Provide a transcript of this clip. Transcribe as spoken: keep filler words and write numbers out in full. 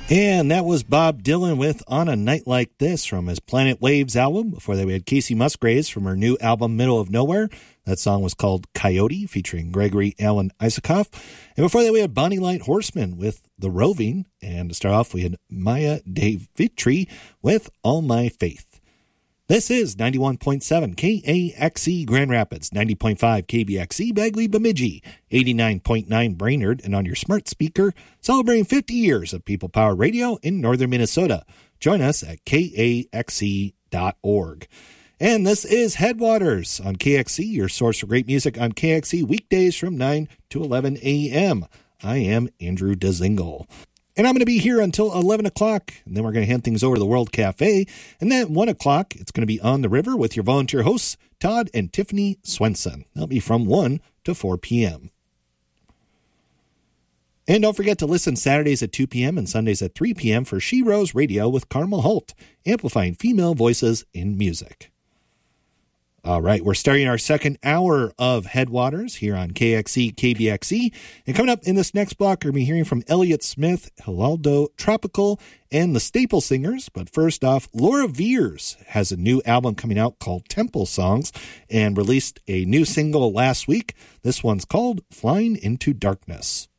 And that was Bob Dylan with On a Night Like This from his Planet Waves album. Before that, we had Casey Musgraves from her new album, Middle of Nowhere. That song was called Coyote, featuring Gregory Alan Isakov. And before that, we had Bonnie Light Horseman with The Roving. And to start off, we had Maya De Vitri with All My Faith. This is ninety-one point seven K A X E Grand Rapids, ninety point five K B X E Bagley Bemidji, eighty-nine point nine Brainerd, and on your smart speaker, celebrating fifty years of People Power Radio in northern Minnesota. Join us at K A X E dot org. And this is Headwaters on K X E, your source for great music on K X E weekdays from nine to eleven a.m. I am Andrew Dezingle. And I'm going to be here until eleven o'clock, and then we're going to hand things over to the World Cafe. And then at one o'clock, it's going to be On the River with your volunteer hosts, Todd and Tiffany Swenson. That'll be from one to four p.m. And don't forget to listen Saturdays at two p.m. and Sundays at three p.m. for She Rose Radio with Carmel Holt, amplifying female voices in music. All right, we're starting our second hour of Headwaters here on K X E, K B X E. And coming up in this next block, we're going to be hearing from Elliott Smith, Hilaldo Tropical, and the Staple Singers. But first off, Laura Veers has a new album coming out called Temple Songs and released a new single last week. This one's called Flying into Darkness.